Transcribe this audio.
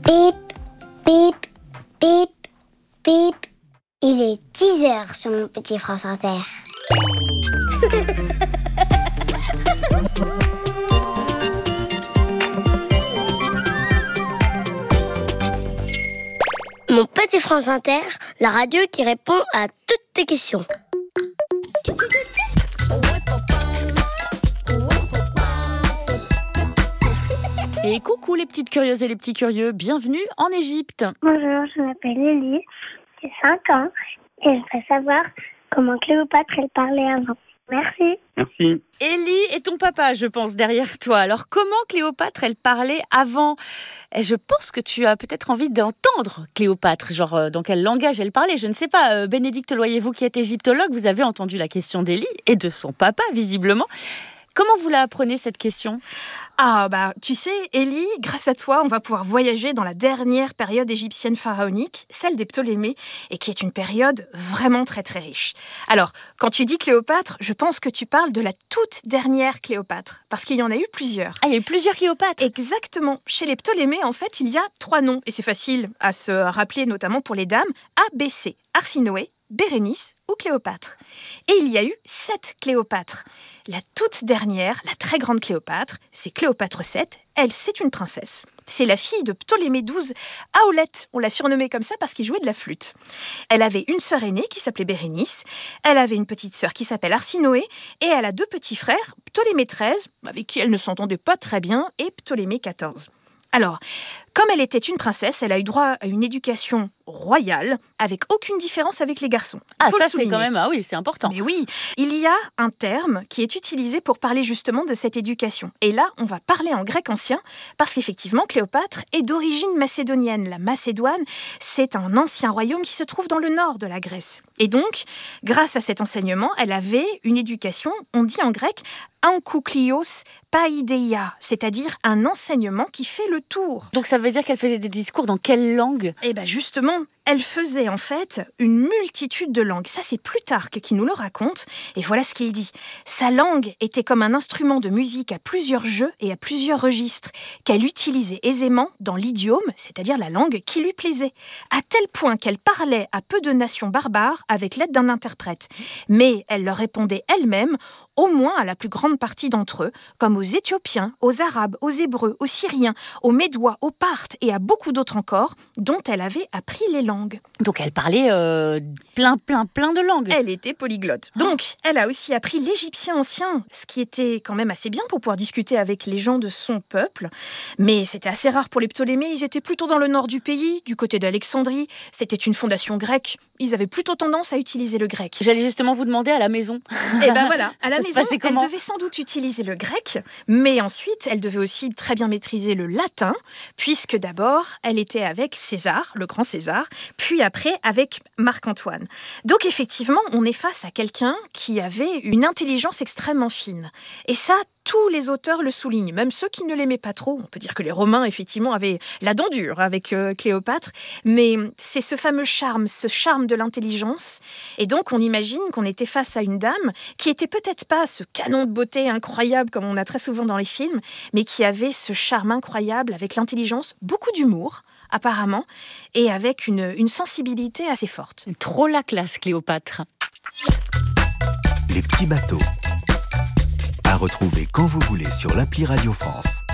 Bip, bip, bip, bip. Il est 10h sur mon petit France Inter. Mon petit France Inter, la radio qui répond à toutes tes questions. Et coucou les petites curieuses et les petits curieux, bienvenue en Égypte. Bonjour, je m'appelle Élie, j'ai 5 ans et je voudrais savoir comment Cléopâtre elle parlait avant. Merci. Merci. Élie et ton papa, je pense, derrière toi. Alors comment Cléopâtre, elle parlait avant ? Et je pense que tu as peut-être envie d'entendre Cléopâtre, genre dans quel langage elle parlait. Je ne sais pas, Bénédicte Loyer, vous qui êtes égyptologue, vous avez entendu la question d'Élie et de son papa, visiblement. Comment vous la apprenez, cette question ? Tu sais, Élie, grâce à toi, on va pouvoir voyager dans la dernière période égyptienne pharaonique, celle des Ptolémées, et qui est une période vraiment très très riche. Alors, quand tu dis Cléopâtre, je pense que tu parles de la toute dernière Cléopâtre, parce qu'il y en a eu plusieurs. Ah, il y a eu plusieurs Cléopâtres ? Exactement. Chez les Ptolémées, en fait, il y a 3 noms, et c'est facile à se rappeler, notamment pour les dames, ABC, Arsinoé, Bérénice ou Cléopâtre. Et il y a eu 7 Cléopâtres. La toute dernière, la très grande Cléopâtre, c'est Cléopâtre VII. Elle, c'est une princesse. C'est la fille de Ptolémée XII, Aolette. On l'a surnommée comme ça parce qu'il jouait de la flûte. Elle avait une sœur aînée qui s'appelait Bérénice. Elle avait une petite sœur qui s'appelle Arsinoé. Et elle a 2 petits frères, Ptolémée XIII, avec qui elle ne s'entendait pas très bien, et Ptolémée XIV. Alors, comme elle était une princesse, elle a eu droit à une éducation royale, avec aucune différence avec les garçons. Ah, ça c'est quand même, c'est important. Mais oui, il y a un terme qui est utilisé pour parler justement de cette éducation. Et là, on va parler en grec ancien, parce qu'effectivement, Cléopâtre est d'origine macédonienne. La Macédoine, c'est un ancien royaume qui se trouve dans le nord de la Grèce. Et donc, grâce à cet enseignement, elle avait une éducation, on dit en grec, ankouklios paideia, c'est-à-dire un enseignement qui fait le tour. Donc ça veut dire qu'elle faisait des discours dans quelle langue ? Eh bien justement, elle faisait en fait une multitude de langues. Ça, c'est Plutarque qui nous le raconte. Et voilà ce qu'il dit. Sa langue était comme un instrument de musique à plusieurs jeux et à plusieurs registres, qu'elle utilisait aisément dans l'idiome, c'est-à-dire la langue qui lui plaisait, à tel point qu'elle parlait à peu de nations barbares avec l'aide d'un interprète. Mais elle leur répondait elle-même, au moins à la plus grande partie d'entre eux, comme aux Éthiopiens, aux Arabes, aux Hébreux, aux Syriens, aux Médois, aux Parthes et à beaucoup d'autres encore, dont elle avait appris les langues. Donc elle parlait plein de langues. Elle était polyglotte. Donc elle a aussi appris l'égyptien ancien, ce qui était quand même assez bien pour pouvoir discuter avec les gens de son peuple. Mais c'était assez rare pour les Ptolémées, ils étaient plutôt dans le nord du pays, du côté d'Alexandrie. C'était une fondation grecque, ils avaient plutôt tendance à utiliser le grec. J'allais justement vous demander à la maison. Et ben voilà, à la maison, elle comment devait sans doute utiliser le grec, mais ensuite, elle devait aussi très bien maîtriser le latin, puisque d'abord, elle était avec César, le grand César, puis après avec Marc-Antoine. Donc effectivement, on est face à quelqu'un qui avait une intelligence extrêmement fine. Et ça, tous les auteurs le soulignent, même ceux qui ne l'aimaient pas trop. On peut dire que les Romains, effectivement, avaient la dent dure avec Cléopâtre, mais c'est ce fameux charme, ce charme de l'intelligence. Et donc, on imagine qu'on était face à une dame qui était peut-être pas ce canon de beauté incroyable comme on a très souvent dans les films, mais qui avait ce charme incroyable avec l'intelligence, beaucoup d'humour, apparemment, et avec une sensibilité assez forte. Trop la classe, Cléopâtre. Les petits bateaux. À retrouver quand vous voulez sur l'appli Radio France.